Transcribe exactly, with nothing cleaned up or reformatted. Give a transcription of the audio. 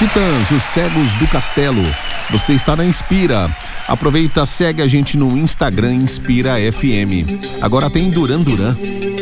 Titãs, os Cegos do Castelo. Você está na Inspira. Aproveita, segue a gente no Instagram Inspira F M. Agora tem Duran Duran.